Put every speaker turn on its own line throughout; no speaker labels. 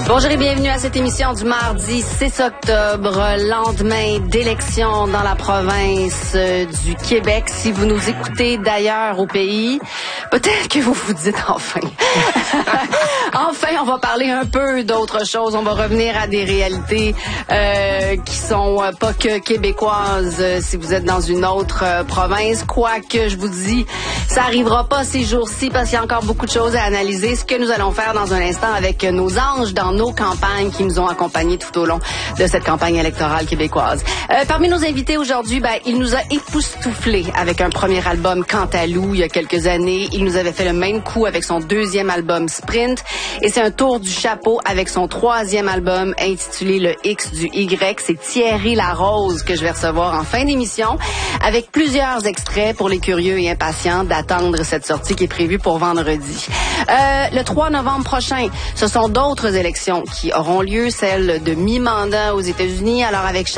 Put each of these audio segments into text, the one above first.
Bonjour et bienvenue à cette émission du mardi 6 octobre, lendemain d'élection dans la province du Québec. Si vous nous écoutez d'ailleurs au pays, peut-être que vous vous dites enfin. Enfin, on va parler un peu d'autre chose. On va revenir à des réalités qui sont pas que québécoises si vous êtes dans une autre province. Quoique, je vous dis, ça arrivera pas ces jours-ci parce qu'il y a encore beaucoup de choses à analyser. Ce que nous allons faire dans un instant avec nos anges dans nos campagnes qui nous ont accompagnés tout au long de cette campagne électorale québécoise. Parmi nos invités aujourd'hui, il nous a époustouflés avec un premier album Cantalou il y a quelques années. Il nous avait fait le même coup avec son deuxième album Sprint. Et c'est un tour du chapeau avec son troisième album intitulé Le X du Y. C'est Thierry Larose que je vais recevoir en fin d'émission avec plusieurs extraits pour les curieux et impatients d'attendre cette sortie qui est prévue pour vendredi. Le 3 novembre prochain, ce sont d'autres élections qui auront lieu, celle de mi-mandat aux États-Unis. Alors avec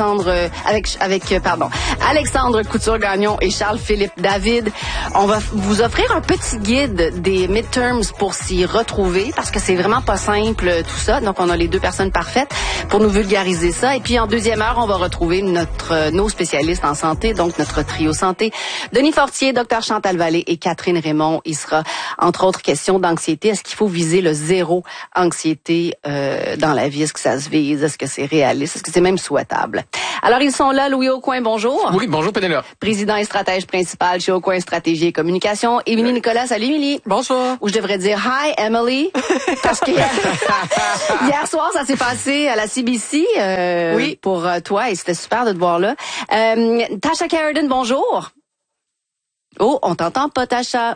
Alexandre Couture-Gagnon et Charles-Philippe David, on va vous offrir un petit guide des midterms pour s'y retrouver parce que c'est vraiment pas simple tout ça. Donc on a les deux personnes parfaites pour nous vulgariser ça. Et puis en deuxième heure, on va retrouver nos spécialistes en santé, donc notre trio santé, Denis Fortier, Dr Chantal Vallée et Catherine Raymond. Il sera entre autres question d'anxiété. Est-ce qu'il faut viser le zéro anxiété dans la vie? Est-ce que ça se vise? Est-ce que c'est réaliste? Est-ce que c'est même souhaitable? Alors, ils sont là. Louis Aucoin, bonjour.
Oui, bonjour, Pénélope.
Président et stratège principal chez Aucoin Stratégie et Communication. Émilie Nicolas, salut Émilie.
Bonsoir.
Ou je devrais dire hi, Emily. Parce que hier soir, ça s'est passé à la CBC
oui.
pour toi et c'était super de te voir là. Tasha Carradine, bonjour. Oh, on t'entend pas, Tasha.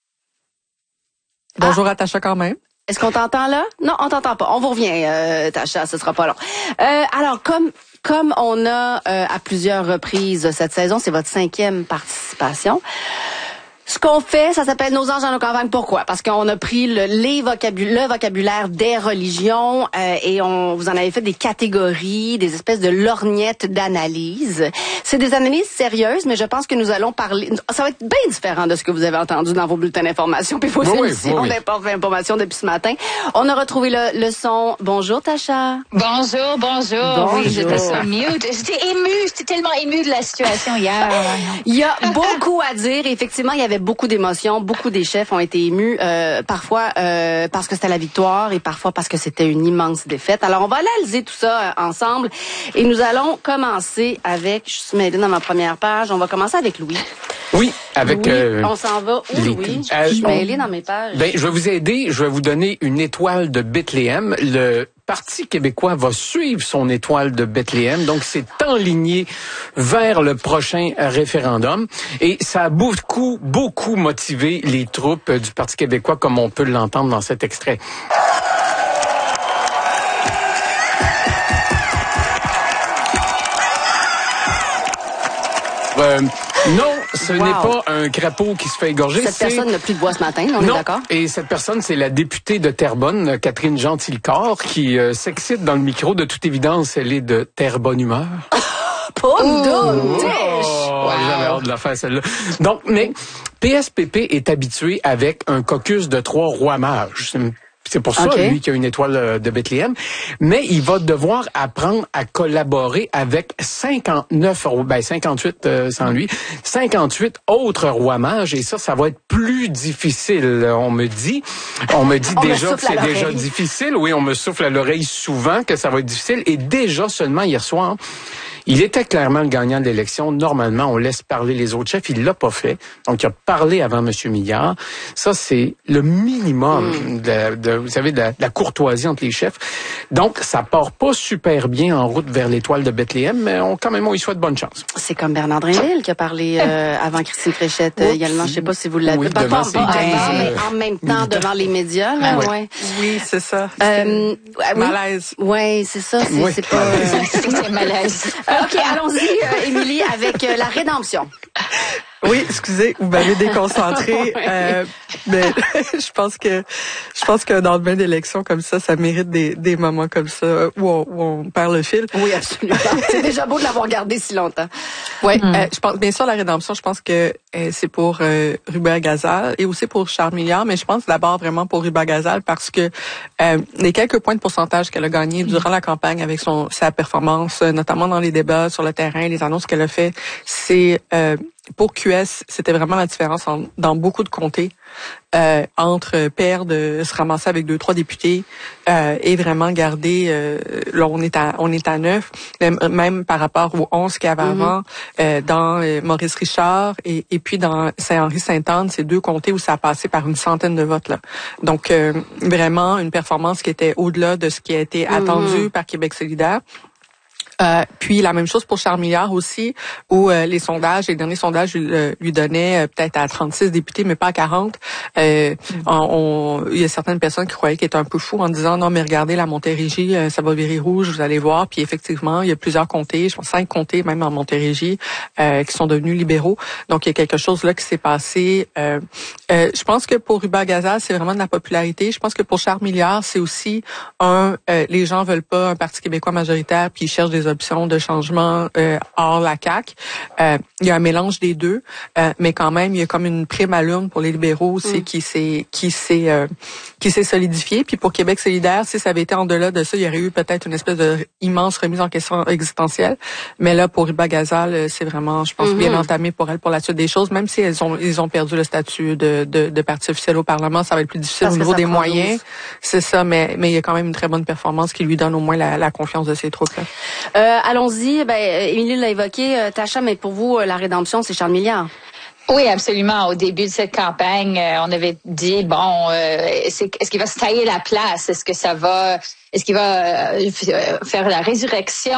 Bonjour à Tasha quand même.
Est-ce qu'on t'entend là? Non, on t'entend pas. On vous revient, Tasha, ce sera pas long. Alors, comme on a à plusieurs reprises cette saison, c'est votre 5e participation. Ce qu'on fait, ça s'appelle Nos anges dans nos campagnes. Pourquoi? Parce qu'on a pris le vocabulaire des religions et vous en avez fait des catégories, des espèces de lorgnettes d'analyse. C'est des analyses sérieuses, mais je pense que nous allons parler... Ça va être bien différent de ce que vous avez entendu dans vos bulletins d'information puis vos émissions d'information depuis ce matin. On a retrouvé le son. Bonjour, Tasha.
Bonjour. Oui, j'étais so mute. J'étais émue. J'étais tellement émue de la situation hier.
Il y a beaucoup à dire. Effectivement, il y avait beaucoup d'émotions. Beaucoup des chefs ont été émus, parfois parce que c'était la victoire et parfois parce que c'était une immense défaite. Alors, on va analyser tout ça ensemble et nous allons commencer avec, je suis mêlée dans ma première page, on va commencer avec Louis.
Oui, avec...
Louis, on s'en va où, Louis? Je suis mêlée dans mes pages.
Je vais vous aider. Je vais vous donner une étoile de Bethléem. Le Parti québécois va suivre son étoile de Bethléem. Donc, c'est enligné vers le prochain référendum. Et ça a beaucoup motivé les troupes du Parti québécois, comme on peut l'entendre dans cet extrait. Non, ce n'est pas un crapaud qui se fait égorger.
Cette personne n'a plus de bois ce matin, on est d'accord?
Et cette personne, c'est la députée de Terrebonne, Catherine Gentilcorps, qui s'excite dans le micro. De toute évidence, elle est de Terrebonne humeur. J'avais hâte de la faire, celle-là. Donc, mais PSPP est habitué avec un caucus de 3 rois mages. C'est pour ça, lui, qu'il a une étoile de Bethléem. Mais il va devoir apprendre à collaborer avec 58 sans lui, 58 rois mages. Et ça va être plus difficile, on me dit. On me dit déjà que c'est déjà difficile. Oui, on me souffle à l'oreille souvent que ça va être difficile. Et déjà, seulement hier soir, il était clairement le gagnant de l'élection. Normalement, on laisse parler les autres chefs. Il l'a pas fait. Donc, il a parlé avant M. Millard. Ça, c'est le minimum vous savez, de la courtoisie entre les chefs. Donc, ça part pas super bien en route vers l'étoile de Bethléem, mais on y souhaite bonne chance.
C'est comme Bernard Drinville qui a parlé avant Christine Fréchette également. Je sais pas si vous l'avez.
Oui,
mais en même temps devant les médias. Là,
Oui, c'est ça. Malaise.
Oui, c'est ça. C'est pas...
C'est malaise.
OK, allons-y, Émilie, avec la rédemption.
Oui, excusez, vous m'avez déconcentré. Mais je pense que dans le bain d'élection comme ça mérite des moments comme ça où on perd le fil.
Oui, absolument. C'est déjà beau de l'avoir gardé si longtemps.
Oui, je pense bien sûr la rédemption, je pense que c'est pour Ruba Gazal et aussi pour Charles Milliard, mais je pense d'abord vraiment pour Ruba Gazal parce que les quelques points de pourcentage qu'elle a gagnés durant la campagne avec sa performance, notamment dans les débats sur le terrain, les annonces qu'elle a fait, c'est pour QS, c'était vraiment la différence dans beaucoup de comtés entre perdre, se ramasser avec 2-3 députés et vraiment garder. Là, on est à 9, même par rapport aux 11 qu'il y avait avant dans Maurice Richard et puis dans Saint-Henri-Sainte-Anne, c'est 2 comtés où ça a passé par une centaine de votes là. Donc vraiment une performance qui était au-delà de ce qui a été attendu par Québec solidaire. Puis la même chose pour Charles Milliard aussi, où les derniers sondages lui donnaient peut-être à 36 députés, mais pas à 40. Il y a certaines personnes qui croyaient qu'il était un peu fou en disant non mais regardez la Montérégie, ça va virer rouge, vous allez voir. Puis effectivement, il y a plusieurs comtés, je pense 5 comtés même en Montérégie, qui sont devenus libéraux. Donc il y a quelque chose là qui s'est passé. Je pense que pour Ruba Gazal, c'est vraiment de la popularité. Je pense que pour Charles Milliard, c'est aussi les gens veulent pas un Parti québécois majoritaire, puis ils cherchent des options de changement hors la CAQ. Il y a un mélange des deux, mais quand même, il y a comme une prime à l'urne pour les libéraux aussi qui s'est solidifiée. Puis pour Québec solidaire, si ça avait été en delà de ça, il y aurait eu peut-être une espèce de immense remise en question existentielle. Mais là, pour Ruba Gazal, c'est vraiment, je pense, bien entamé pour elle pour la suite des choses. Même si ils ont perdu le statut de parti officiel au Parlement, ça va être plus difficile au niveau des moyens. C'est ça, mais il y a quand même une très bonne performance qui lui donne au moins la confiance de ses troupes là.
Allons-y. Émilie l'a évoqué, Tacha, mais pour vous, la rédemption, c'est Charles Milliard.
Oui, absolument. Au début de cette campagne, on avait dit est-ce qu'il va se tailler la place? Est-ce qu'il va faire la résurrection